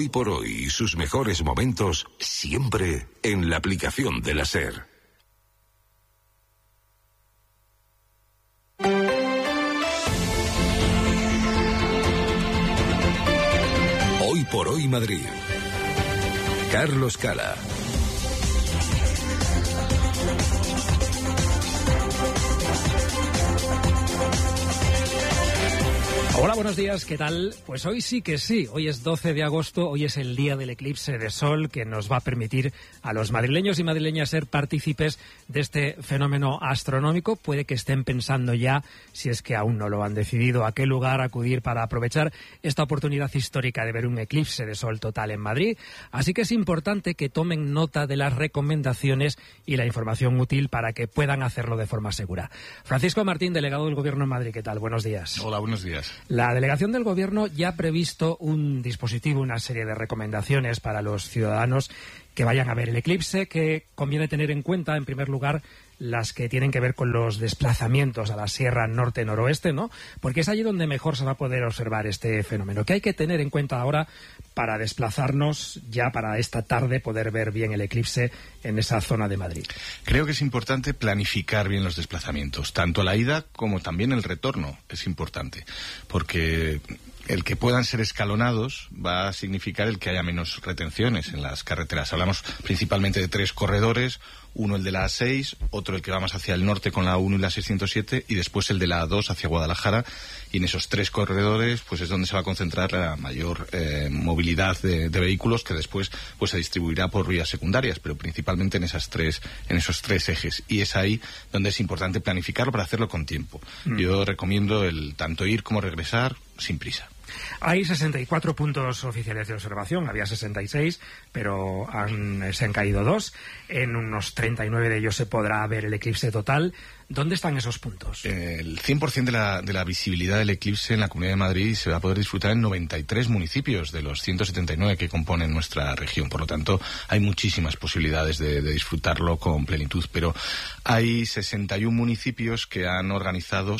Hoy por hoy, sus mejores momentos, siempre en la aplicación de la SER. Hoy por hoy Madrid. Carlos Cala. Hola, buenos días, ¿qué tal? Pues hoy sí que sí, hoy es 12 de agosto, hoy es el día del eclipse de sol que nos va a permitir a los madrileños y madrileñas ser partícipes de este fenómeno astronómico. Puede que estén pensando ya, si es que aún no lo han decidido, a qué lugar acudir para aprovechar esta oportunidad histórica de ver un eclipse de sol total en Madrid. Así que es importante que tomen nota de las recomendaciones y la información útil para que puedan hacerlo de forma segura. Francisco Martín, delegado del Gobierno en Madrid, ¿qué tal? Buenos días. Hola, buenos días. La delegación del Gobierno ya ha previsto un dispositivo, una serie de recomendaciones para los ciudadanos que vayan a ver el eclipse, que conviene tener en cuenta, en primer lugar, las que tienen que ver con los desplazamientos a la Sierra Norte-Noroeste, ¿no? Porque es allí donde mejor se va a poder observar este fenómeno. ¿Qué hay que tener en cuenta ahora para desplazarnos ya para esta tarde, poder ver bien el eclipse en esa zona de Madrid? Creo que es importante planificar bien los desplazamientos, tanto la ida como también el retorno es importante, porque el que puedan ser escalonados va a significar el que haya menos retenciones en las carreteras. Hablamos principalmente de 3 corredores, uno el de la A6, otro el que va más hacia el norte con la A1 y la 607 y después el de la A2 hacia Guadalajara, y en esos 3 corredores pues es donde se va a concentrar la mayor movilidad de vehículos, que después pues se distribuirá por vías secundarias, pero principalmente en esos tres ejes, y es ahí donde es importante planificarlo para hacerlo con tiempo. Yo recomiendo el tanto ir como regresar sin prisa. Hay 64 puntos oficiales de observación, había 66, pero se han caído 2. En unos 39 de ellos se podrá ver el eclipse total. ¿Dónde están esos puntos? El 100% de la visibilidad del eclipse en la Comunidad de Madrid se va a poder disfrutar en 93 municipios de los 179 que componen nuestra región. Por lo tanto, hay muchísimas posibilidades de disfrutarlo con plenitud. Pero hay 61 municipios que han organizado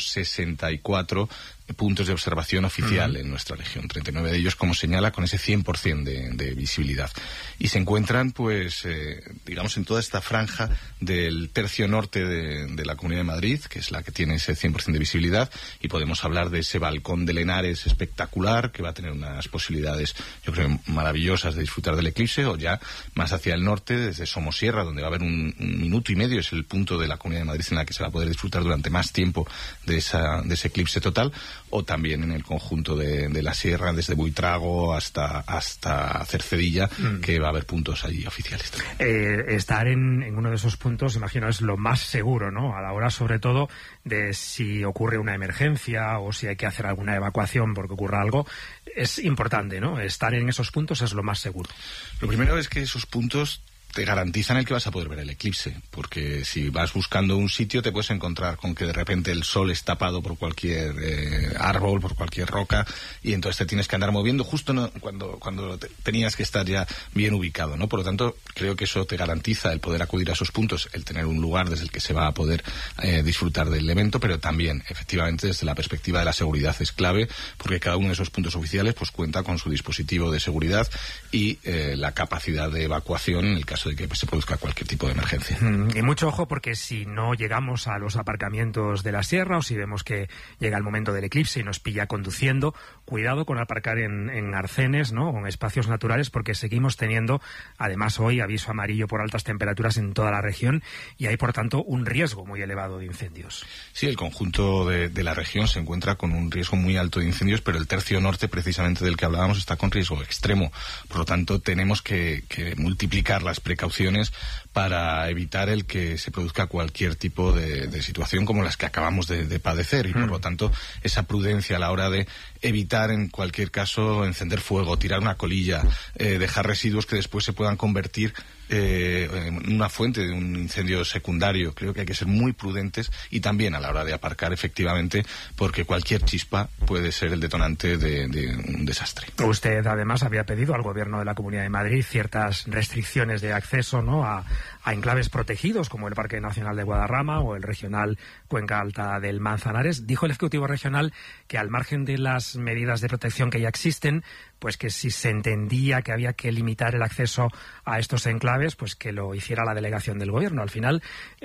64 puntos de observación oficial en nuestra región. 39 de ellos, como señala, con ese 100% de visibilidad. Y se encuentran, pues, digamos, en toda esta franja del tercio norte de la Comunidad de Madrid, que es la que tiene ese 100% de visibilidad, y podemos hablar de ese balcón de Lenares espectacular, que va a tener unas posibilidades, yo creo, maravillosas de disfrutar del eclipse, o ya más hacia el norte, desde Somosierra, donde va a haber un minuto y medio, es el punto de la Comunidad de Madrid en la que se va a poder disfrutar durante más tiempo de ese eclipse total, o también en el conjunto de la Sierra, desde Buitrago hasta Cercedilla, que va a haber puntos allí oficiales también. Estar en uno de esos puntos, imagino, es lo más seguro, ¿no? A la hora, sobre todo, de si ocurre una emergencia o si hay que hacer alguna evacuación porque ocurra algo, es importante, ¿no? Estar en esos puntos es lo más seguro. Lo primero es que esos puntos te garantizan el que vas a poder ver el eclipse, porque si vas buscando un sitio te puedes encontrar con que de repente el sol es tapado por cualquier árbol, por cualquier roca, y entonces te tienes que andar moviendo justo cuando tenías que estar ya bien ubicado, ¿no? Por lo tanto, creo que eso te garantiza el poder acudir a esos puntos, el tener un lugar desde el que se va a poder disfrutar del evento, pero también, efectivamente, desde la perspectiva de la seguridad es clave, porque cada uno de esos puntos oficiales pues cuenta con su dispositivo de seguridad y la capacidad de evacuación en el caso de que se produzca cualquier tipo de emergencia. Y mucho ojo, porque si no llegamos a los aparcamientos de la Sierra, o si vemos que llega el momento del eclipse y nos pilla conduciendo, cuidado con aparcar en arcenes, ¿no? O en espacios naturales, porque seguimos teniendo, además hoy, aviso amarillo por altas temperaturas en toda la región, y hay, por tanto, un riesgo muy elevado de incendios. Sí, el conjunto de la región se encuentra con un riesgo muy alto de incendios, pero el tercio norte, precisamente del que hablábamos, está con riesgo extremo. Por lo tanto, tenemos que multiplicar las precauciones para evitar el que se produzca cualquier tipo de situación como las que acabamos de padecer, y por lo tanto esa prudencia a la hora de evitar en cualquier caso encender fuego, tirar una colilla, dejar residuos que después se puedan convertir en una fuente de un incendio secundario. Creo que hay que ser muy prudentes, y también a la hora de aparcar, efectivamente, porque cualquier chispa puede ser el detonante de un desastre. Usted además había pedido al Gobierno de la Comunidad de Madrid ciertas restricciones de acceso, ¿no?, a enclaves protegidos como el Parque Nacional de Guadarrama o el regional Cuenca Alta del Manzanares. Dijo el Ejecutivo Regional que, al margen de las medidas de protección que ya existen, pues que si se entendía que había que limitar el acceso a estos enclaves, pues que lo hiciera la delegación del Gobierno. Al final,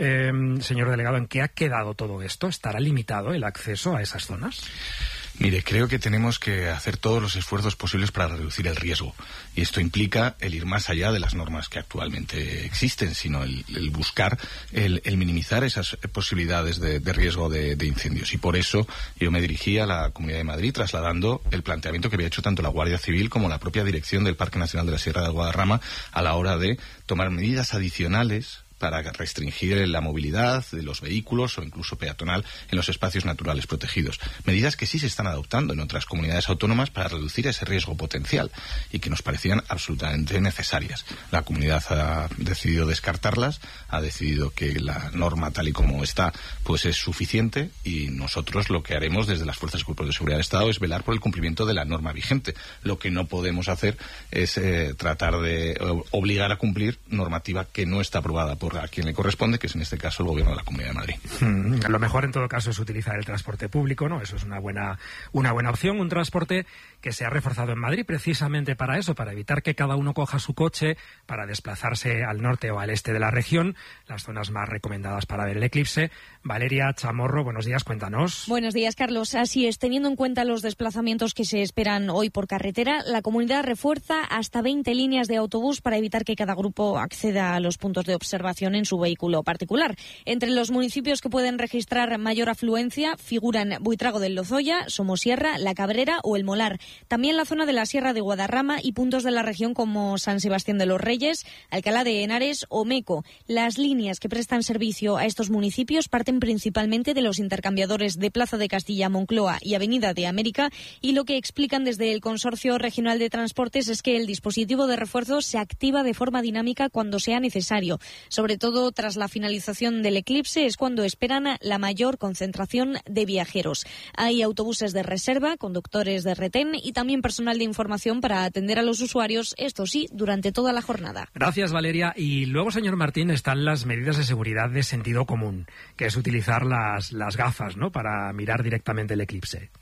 señor delegado, ¿en qué ha quedado todo esto? ¿Estará limitado el acceso a esas zonas? Mire, creo que tenemos que hacer todos los esfuerzos posibles para reducir el riesgo. Y esto implica el ir más allá de las normas que actualmente existen, sino el buscar, el minimizar esas posibilidades de riesgo de incendios. Y por eso yo me dirigí a la Comunidad de Madrid trasladando el planteamiento que había hecho tanto la Guardia Civil como la propia dirección del Parque Nacional de la Sierra de Guadarrama a la hora de tomar medidas adicionales para restringir la movilidad de los vehículos o incluso peatonal en los espacios naturales protegidos. Medidas que sí se están adoptando en otras comunidades autónomas para reducir ese riesgo potencial y que nos parecían absolutamente necesarias. La comunidad ha decidido descartarlas, ha decidido que la norma tal y como está pues es suficiente, y nosotros lo que haremos desde las Fuerzas y Cuerpos de Seguridad del Estado es velar por el cumplimiento de la norma vigente. Lo que no podemos hacer es tratar de obligar a cumplir normativa que no está aprobada por a quien le corresponde, que es en este caso el Gobierno de la Comunidad de Madrid. Lo mejor en todo caso es utilizar el transporte público, ¿no? Eso es una buena opción, un transporte que se ha reforzado en Madrid precisamente para eso, para evitar que cada uno coja su coche para desplazarse al norte o al este de la región, las zonas más recomendadas para ver el eclipse. Valeria Chamorro, buenos días, cuéntanos. Buenos días, Carlos. Así es, teniendo en cuenta los desplazamientos que se esperan hoy por carretera, la comunidad refuerza hasta 20 líneas de autobús para evitar que cada grupo acceda a los puntos de observación en su vehículo particular. Entre los municipios que pueden registrar mayor afluencia figuran Buitrago del Lozoya, Somosierra, La Cabrera o El Molar. También la zona de la Sierra de Guadarrama y puntos de la región como San Sebastián de los Reyes, Alcalá de Henares o Meco. Las líneas que prestan servicio a estos municipios parten principalmente de los intercambiadores de Plaza de Castilla, Moncloa y Avenida de América, y lo que explican desde el Consorcio Regional de Transportes es que el dispositivo de refuerzo se activa de forma dinámica cuando sea necesario. Sobre todo tras la finalización del eclipse es cuando esperan la mayor concentración de viajeros. Hay autobuses de reserva, conductores de retén y también personal de información para atender a los usuarios, esto sí, durante toda la jornada. Gracias, Valeria. Y luego, señor Martín, están las medidas de seguridad de sentido común, que es utilizar las gafas, ¿no?, para mirar directamente el eclipse.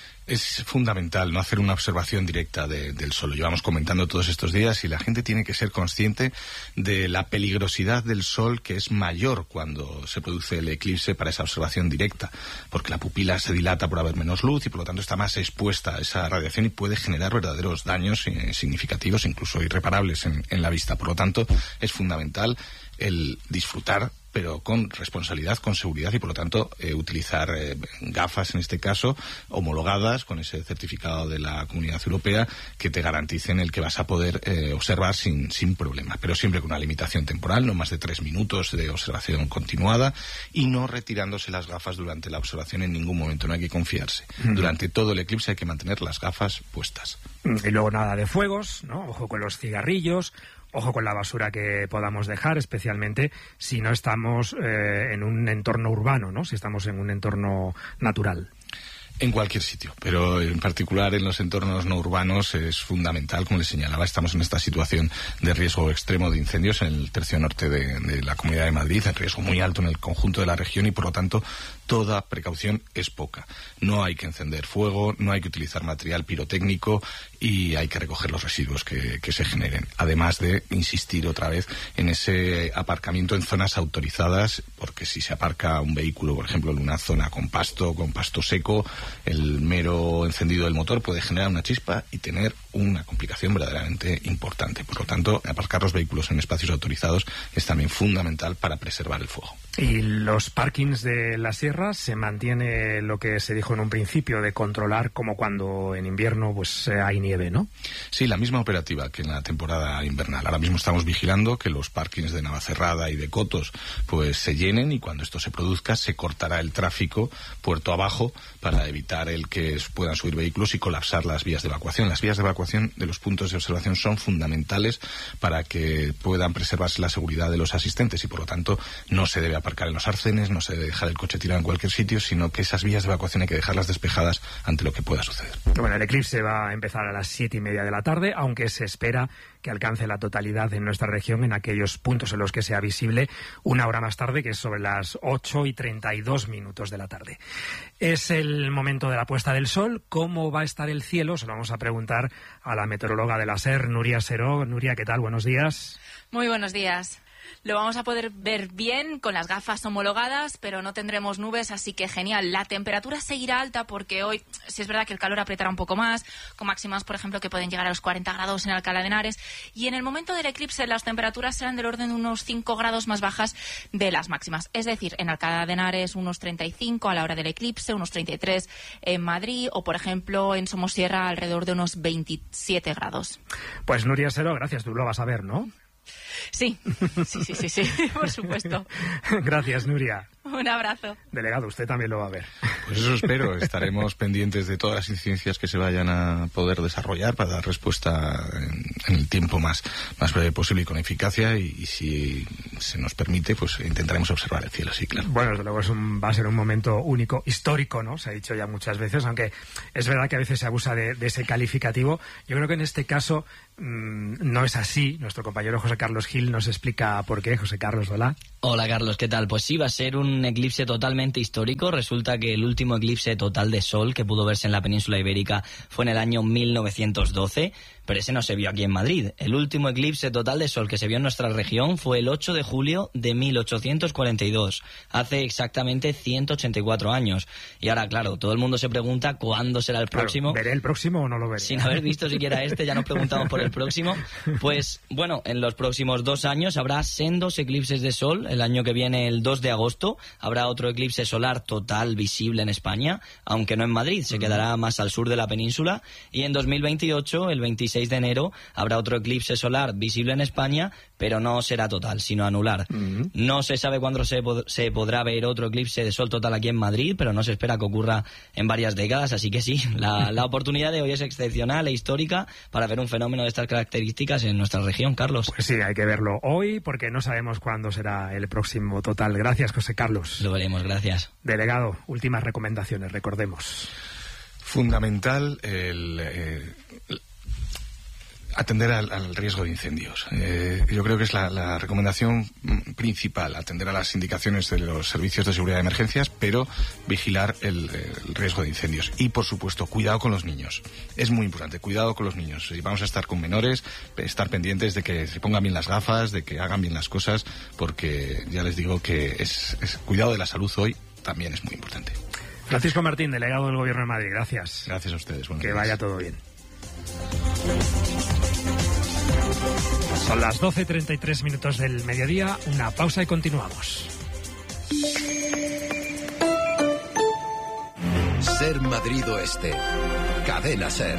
Es fundamental no hacer una observación directa del sol. Lo llevamos comentando todos estos días y la gente tiene que ser consciente de la peligrosidad del sol, que es mayor cuando se produce el eclipse para esa observación directa, porque la pupila se dilata por haber menos luz y por lo tanto está más expuesta a esa radiación y puede generar verdaderos daños significativos, incluso irreparables en la vista. Por lo tanto, es fundamental el disfrutar, pero con responsabilidad, con seguridad, y por lo tanto utilizar gafas, en este caso, homologadas con ese certificado de la Comunidad Europea que te garanticen el que vas a poder observar sin problema, pero siempre con una limitación temporal, no más de 3 minutos de observación continuada, y no retirándose las gafas durante la observación en ningún momento, no hay que confiarse. Durante todo el eclipse hay que mantener las gafas puestas. Y luego nada de fuegos, ¿no? Ojo con los cigarrillos, ojo con la basura que podamos dejar, especialmente si no estamos en un entorno urbano, ¿no?, si estamos en un entorno natural. En cualquier sitio, pero en particular en los entornos no urbanos es fundamental. Como les señalaba, estamos en esta situación de riesgo extremo de incendios en el tercio norte de la Comunidad de Madrid, en riesgo muy alto en el conjunto de la región, y por lo tanto toda precaución es poca. No hay que encender fuego, no hay que utilizar material pirotécnico y hay que recoger los residuos que se generen. Además de insistir otra vez en ese aparcamiento en zonas autorizadas, porque si se aparca un vehículo, por ejemplo, en una zona con pasto seco, el mero encendido del motor puede generar una chispa y tener una complicación verdaderamente importante. Por lo tanto, aparcar los vehículos en espacios autorizados es también fundamental para preservar el fuego. Y los parkings de la sierra, se mantiene lo que se dijo en un principio de controlar, como cuando en invierno pues hay nieve, ¿no? Sí, la misma operativa que en la temporada invernal. Ahora mismo estamos vigilando que los parkings de Navacerrada y de Cotos pues se llenen, y cuando esto se produzca se cortará el tráfico puerto abajo para evitar el que puedan subir vehículos y colapsar las vías de evacuación. Las vías de evacuación de los puntos de observación son fundamentales para que puedan preservarse la seguridad de los asistentes, y por lo tanto no se debe aparcar en los arcenes, no se debe dejar el coche tirado en cualquier sitio, sino que esas vías de evacuación hay que dejarlas despejadas ante lo que pueda suceder. Bueno, el eclipse va a empezar a las 7:30 de la tarde, aunque se espera que alcance la totalidad en nuestra región en aquellos puntos en los que sea visible una hora más tarde, que es sobre las 8:32 de la tarde. Es el momento momento de la puesta del sol. ¿Cómo va a estar el cielo? Se lo vamos a preguntar a la meteoróloga de la SER, Núria Seró. Núria, ¿qué tal? Buenos días. Muy buenos días. Lo vamos a poder ver bien con las gafas homologadas, pero no tendremos nubes, así que genial. La temperatura seguirá alta porque hoy sí es verdad que el calor apretará un poco más, con máximas, por ejemplo, que pueden llegar a los 40 grados en Alcalá de Henares. Y en el momento del eclipse las temperaturas serán del orden de unos 5 grados más bajas de las máximas. Es decir, en Alcalá de Henares unos 35 a la hora del eclipse, unos 33 en Madrid o, por ejemplo, en Somosierra alrededor de unos 27 grados. Pues Núria Seró, gracias. Tú lo vas a ver, ¿no? Sí, por supuesto. Gracias, Núria. Un abrazo. Delegado, usted también lo va a ver. Pues eso espero. Estaremos pendientes de todas las incidencias que se vayan a poder desarrollar para dar respuesta en el tiempo más breve posible y con eficacia. Y si se nos permite, pues intentaremos observar el cielo, sí, claro. Bueno, desde luego va a ser un momento único, histórico, ¿no? Se ha dicho ya muchas veces, aunque es verdad que a veces se abusa de ese calificativo. Yo creo que en este caso no es así. Nuestro compañero José Carlos Gil nos explica por qué. José Carlos, hola. Hola, Carlos, ¿qué tal? Pues sí, va a ser un eclipse totalmente histórico. Resulta que el último eclipse total de sol que pudo verse en la península ibérica fue en el año 1912, pero ese no se vio aquí en Madrid. El último eclipse total de sol que se vio en nuestra región fue el 8 de julio de 1842, hace exactamente 184 años. Y ahora, claro, todo el mundo se pregunta cuándo será el próximo. ¿Veré el próximo o no lo veré? Sin haber visto siquiera ya nos preguntamos por el próximo. Pues bueno, en los próximos 2 años habrá sendos eclipses de sol. El año que viene, el 2 de agosto, habrá otro eclipse solar total visible en España, aunque no en Madrid, se quedará más al sur de la península. Y en 2028, el 26 de enero, habrá otro eclipse solar visible en España, pero no será total, sino anular. No se sabe cuándo se podrá ver otro eclipse de sol total aquí en Madrid, pero no se espera que ocurra en varias décadas, así que sí, la oportunidad de hoy es excepcional e histórica para ver un fenómeno de estas características en nuestra región, Carlos. Pues sí, hay que verlo hoy porque no sabemos cuándo será el próximo total. Gracias, José Carlos. Lo veremos, gracias. Delegado, últimas recomendaciones, recordemos. Fundamental atender al riesgo de incendios. Yo creo que es la recomendación principal, atender a las indicaciones de los servicios de seguridad de emergencias, pero vigilar el riesgo de incendios. Y, por supuesto, cuidado con los niños. Es muy importante, cuidado con los niños. Si vamos a estar con menores, estar pendientes de que se pongan bien las gafas, de que hagan bien las cosas, porque ya les digo que es cuidado de la salud hoy también es muy importante. Francisco Martín, delegado del Gobierno de Madrid, gracias. Gracias a ustedes. Que vaya todo bien. Son las 12:33 minutos del mediodía, una pausa y continuamos. Ser Madrid Oeste. Cadena Ser.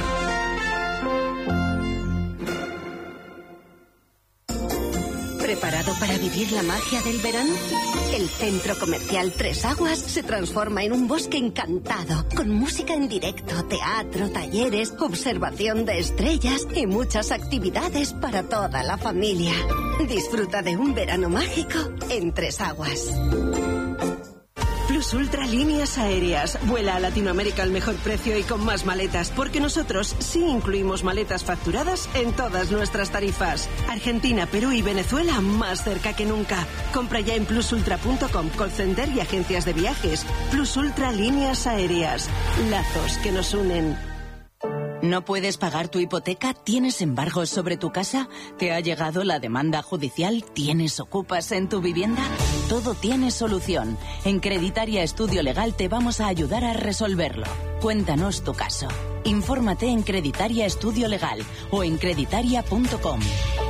¿Preparado para vivir la magia del verano? El centro comercial Tres Aguas se transforma en un bosque encantado, con música en directo, teatro, talleres, observación de estrellas y muchas actividades para toda la familia. Disfruta de un verano mágico en Tres Aguas. Plus Ultra Líneas Aéreas. Vuela a Latinoamérica al mejor precio y con más maletas, porque nosotros sí incluimos maletas facturadas en todas nuestras tarifas. Argentina, Perú y Venezuela más cerca que nunca. Compra ya en plusultra.com, call center y agencias de viajes. Plus Ultra Líneas Aéreas. Lazos que nos unen. ¿No puedes pagar tu hipoteca? ¿Tienes embargos sobre tu casa? ¿Te ha llegado la demanda judicial? ¿Tienes ocupas en tu vivienda? Todo tiene solución. En Creditaria Estudio Legal te vamos a ayudar a resolverlo. Cuéntanos tu caso. Infórmate en Creditaria Estudio Legal o en creditaria.com.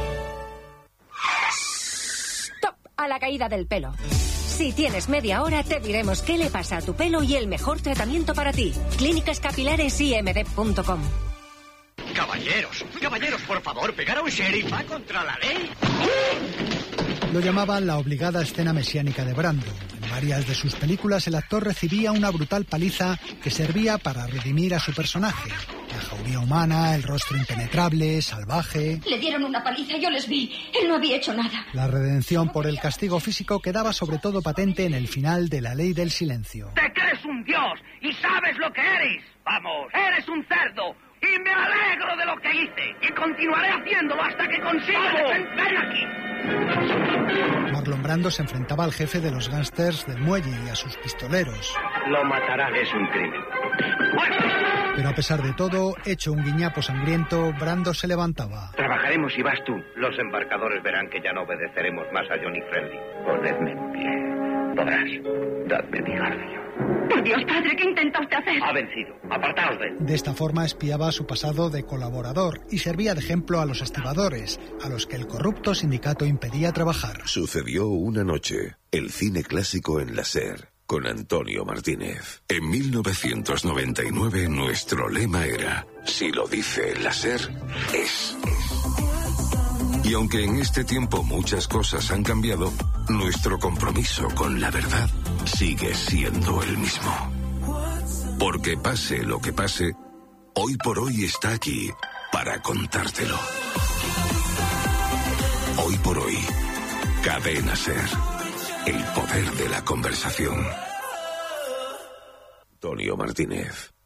¡Stop! A la caída del pelo. Si tienes media hora, te diremos qué le pasa a tu pelo y el mejor tratamiento para ti. Clínicas Capilares IMD.com. Caballeros, por favor, pegar a un sheriff va contra la ley. Lo llamaban la obligada escena mesiánica de Brando. En varias de sus películas el actor recibía una brutal paliza que servía para redimir a su personaje. La jauría humana, el rostro impenetrable, salvaje. Le dieron una paliza, yo les vi. Él no había hecho nada. La redención por el castigo físico quedaba sobre todo patente en el final de La Ley del Silencio. Te crees un dios y sabes lo que eres. Vamos, eres un cerdo. Y me alegro de lo que hice. Y continuaré haciéndolo hasta que consiga defenderme aquí. Marlon Brando se enfrentaba al jefe de los gángsters del muelle y a sus pistoleros. Lo matarán, es un crimen. Pero a pesar de todo, hecho un guiñapo sangriento, Brando se levantaba. Trabajaremos y vas tú. Los embarcadores verán que ya no obedeceremos más a Johnny Friendly. Ponedme en pie. Podrás. Dadme mi garfio. Por Dios, padre, ¿qué intenta usted hacer? Ha vencido. Apartaos de él. De esta forma espiaba su pasado de colaborador y servía de ejemplo a los estibadores, a los que el corrupto sindicato impedía trabajar. Sucedió una noche. El cine clásico en la SER. Con Antonio Martínez. En 1999 nuestro lema era: si lo dice la SER, es. Y aunque en este tiempo muchas cosas han cambiado, nuestro compromiso con la verdad sigue siendo el mismo. Porque pase lo que pase, Hoy por Hoy está aquí para contártelo. Hoy por Hoy, Cadena SER. El poder de la conversación. Antonio Martínez.